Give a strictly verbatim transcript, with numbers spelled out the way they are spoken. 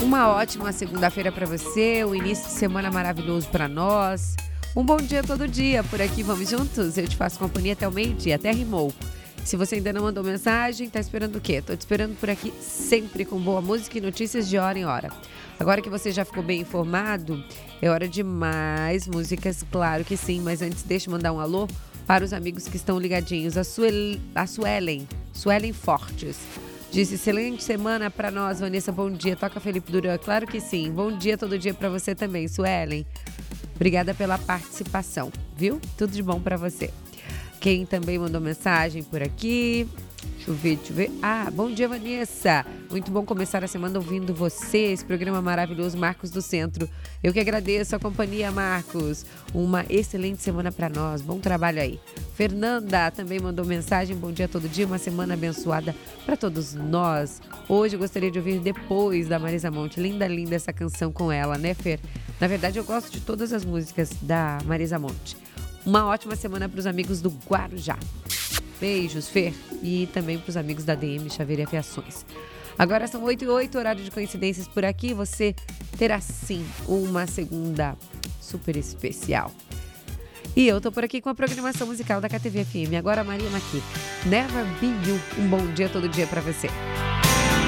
Uma ótima segunda-feira para você, um início de semana maravilhoso para nós. Um bom dia todo dia, por aqui vamos juntos, eu te faço companhia até o meio-dia, até rimou. Se você ainda não mandou mensagem, tá esperando o quê? Tô te esperando por aqui sempre com boa música e notícias de hora em hora. Agora que você já ficou bem informado, é hora de mais músicas, claro que sim, mas antes deixa eu mandar um alô para os amigos que estão ligadinhos. A, Suel, a Suelen, Suelen Fortes, disse excelente semana para nós, Vanessa, bom dia, toca Felipe Duran, claro que sim, bom dia todo dia para você também, Suelen. Obrigada pela participação, viu? Tudo de bom para você. Quem também mandou mensagem por aqui, deixa eu ver, deixa eu ver. Ah, bom dia, Vanessa. Muito bom começar a semana ouvindo você, esse programa maravilhoso, Marcos do Centro. Eu que agradeço a companhia, Marcos. Uma excelente semana para nós, bom trabalho aí. Fernanda também mandou mensagem, bom dia todo dia, uma semana abençoada para todos nós. Hoje eu gostaria de ouvir Depois, da Marisa Monte. Linda, linda essa canção com ela, né, Fer? Na verdade, eu gosto de todas as músicas da Marisa Monte. Uma ótima semana para os amigos do Guarujá. Beijos, Fer. E também para os amigos da D M Xavier Aviações. Agora são oito e oito, horário de coincidências por aqui. Você terá sim uma segunda super especial. E eu tô por aqui com a programação musical da K T V F M. Agora a Maria Maqui. Never Be You. Um bom dia todo dia para você.